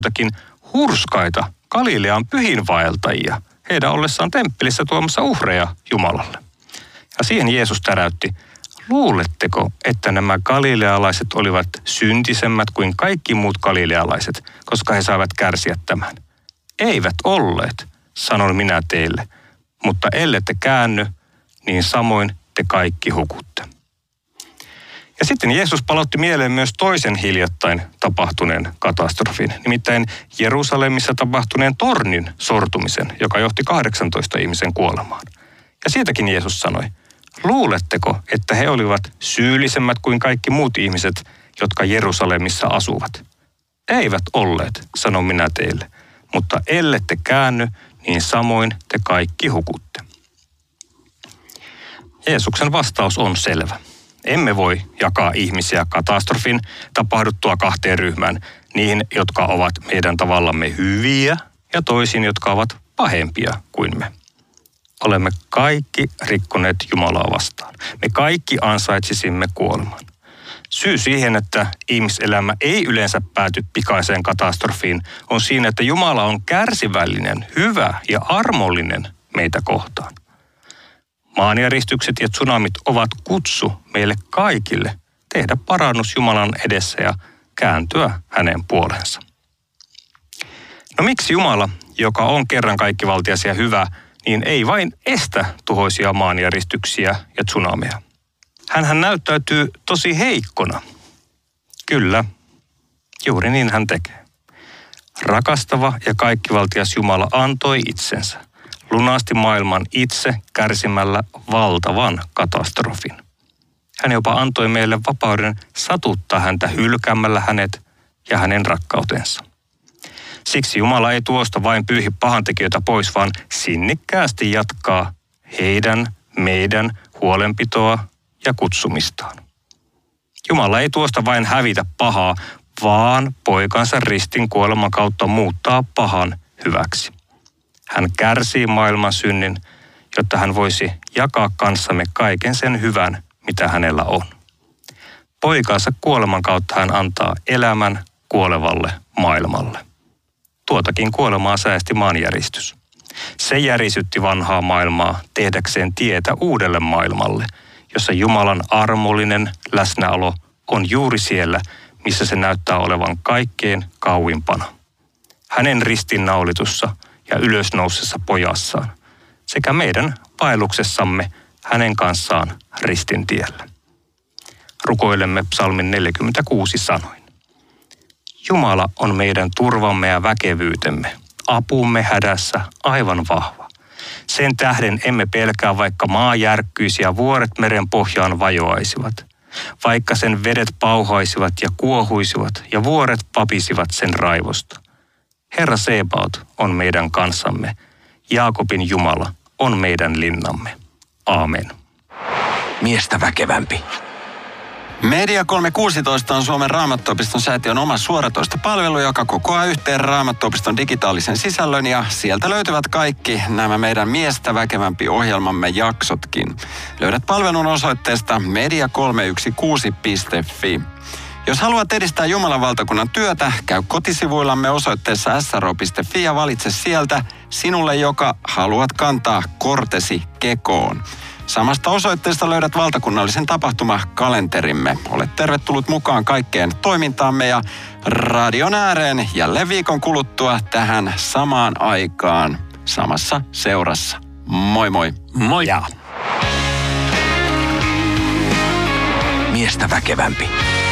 jotakin hurskaita Galilean pyhinvaeltajia heidän ollessaan temppelissä tuomassa uhreja Jumalalle. Ja siihen Jeesus täräytti, luuletteko, että nämä galilealaiset olivat syntisemmät kuin kaikki muut galilealaiset, koska he saivat kärsiä tämän? Eivät olleet, sanon minä teille, mutta ellette käänny, niin samoin te kaikki hukutte. Ja sitten Jeesus palautti mieleen myös toisen hiljattain tapahtuneen katastrofin, nimittäin Jerusalemissa tapahtuneen tornin sortumisen, joka johti 18 ihmisen kuolemaan. Ja siitäkin Jeesus sanoi, luuletteko, että he olivat syyllisemmät kuin kaikki muut ihmiset, jotka Jerusalemissa asuvat? Eivät olleet, sanon minä teille, mutta ellette käänny, niin samoin te kaikki hukutte. Jeesuksen vastaus on selvä. Emme voi jakaa ihmisiä katastrofin tapahduttua kahteen ryhmään, niihin, jotka ovat meidän tavallamme hyviä ja toisiin, jotka ovat pahempia kuin me. Olemme kaikki rikkoneet Jumalaa vastaan. Me kaikki ansaitsisimme kuoleman. Syy siihen, että ihmiselämä ei yleensä pääty pikaiseen katastrofiin, on siinä, että Jumala on kärsivällinen, hyvä ja armollinen meitä kohtaan. Maanjäristykset ja tsunamit ovat kutsu meille kaikille tehdä parannus Jumalan edessä ja kääntyä hänen puoleensa. No miksi Jumala, joka on kerran kaikkivaltias ja hyvä, niin ei vain estä tuhoisia maanjäristyksiä ja tsunameja? Hänhän näyttäytyy tosi heikkona. Kyllä, juuri niin hän tekee. Rakastava ja kaikkivaltias Jumala antoi itsensä. Lunasti maailman itse kärsimällä valtavan katastrofin. Hän jopa antoi meille vapauden satuttaa häntä hylkäämällä hänet ja hänen rakkautensa. Siksi Jumala ei tuosta vain pyyhi pahantekijöitä pois, vaan sinnikkäästi jatkaa meidän huolenpitoa ja kutsumistaan. Jumala ei tuosta vain hävitä pahaa, vaan poikansa ristin kuoleman kautta muuttaa pahan hyväksi. Hän kärsii maailman synnin, jotta hän voisi jakaa kanssamme kaiken sen hyvän, mitä hänellä on. Poikansa kuoleman kautta hän antaa elämän kuolevalle maailmalle. Tuotakin kuolemaa säästi maanjäristys. Se järisytti vanhaa maailmaa tehdäkseen tietä uudelle maailmalle, jossa Jumalan armollinen läsnäolo on juuri siellä, missä se näyttää olevan kaikkein kauimpana. Hänen ristinnaulitussa ja ylösnousessa pojassaan sekä meidän vaelluksessamme hänen kanssaan ristin tiellä. Rukoilemme psalmin 46 sanoin. Jumala on meidän turvamme ja väkevyytemme, apumme hädässä aivan vahva. Sen tähden emme pelkää, vaikka maa järkkyisi ja vuoret meren pohjaan vajoaisivat. Vaikka sen vedet pauhaisivat ja kuohuisivat ja vuoret papisivat sen raivosta. Herra Sebaot on meidän kanssamme. Jaakobin Jumala on meidän linnamme. Aamen. Miestä väkevämpi. Media 316 on Suomen Raamattuopiston säätiön oma suoratoistopalvelu, joka kokoaa yhteen Raamattuopiston digitaalisen sisällön ja sieltä löytyvät kaikki nämä meidän Miestä väkevämpi -ohjelmamme jaksotkin. Löydät palvelun osoitteesta media316.fi. Jos haluat edistää Jumalan valtakunnan työtä, käy kotisivuillamme osoitteessa sro.fi ja valitse sieltä sinulle, joka haluat kantaa kortesi kekoon. Samasta osoitteesta löydät valtakunnallisen tapahtumakalenterimme. Olet tervetullut mukaan kaikkeen toimintaamme ja radion ääreen jälleen viikon kuluttua tähän samaan aikaan samassa seurassa. Moi moi! Moi! Miestä väkevämpi.